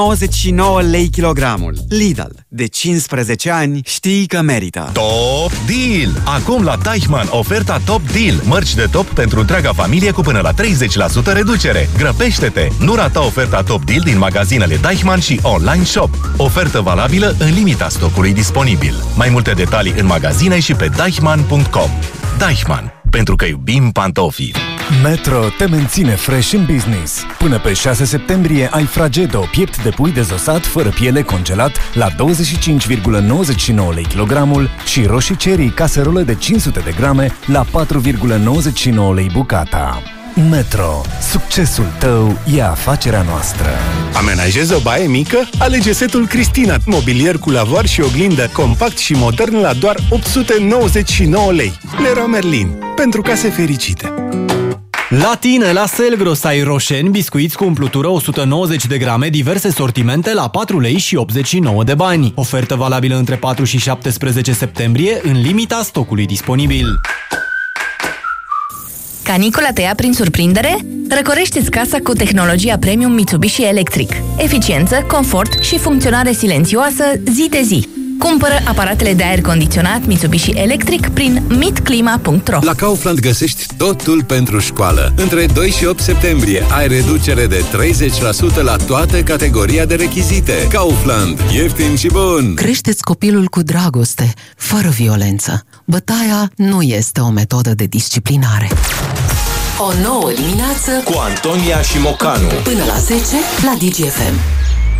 99 lei kilogramul. Lidl. De 15 ani știi că merită. Top Deal! Acum la Deichmann, oferta Top Deal. Mărci de top pentru întreaga familie cu până la 30% reducere. Grăbește-te! Nu rata oferta Top Deal din magazinele Deichmann și online shop. Ofertă valabilă în limita stocului disponibil. Mai multe detalii în magazine și pe deichmann.com. Deichmann. Pentru că iubim pantofii. Metro te menține fresh în business. Până pe 6 septembrie ai Fragedo, piept de pui dezosat fără piele congelat la 25,99 lei kilogramul și roșii cherry caserolă de 500 de grame la 4,99 lei bucata. Metro. Succesul tău e afacerea noastră. Amenajezi o baie mică? Alege setul Cristina, mobilier cu lavoar și oglindă compact și modern la doar 899 lei. Leroy Merlin. Pentru case fericite. La tine, la Selgros, ai roșeni, biscuiți cu umplutură 190 de grame, diverse sortimente la 4 lei și 89 de bani. Ofertă valabilă între 4 și 17 septembrie, în limita stocului disponibil. Canicula te ia prin surprindere? Răcorește-ți casa cu tehnologia premium Mitsubishi Electric. Eficiență, confort și funcționare silențioasă zi de zi. Cumpără aparatele de aer condiționat Mitsubishi Electric prin mitclima.ro. La Kaufland găsești totul pentru școală. Între 2 și 8 septembrie ai reducere de 30% la toată categoria de rechizite. Kaufland. Ieftin și bun! Creșteți copilul cu dragoste, fără violență. Bătaia nu este o metodă de disciplinare. O nouă dimineață cu Antonia și Mocanu. Până la 10 la DGFM.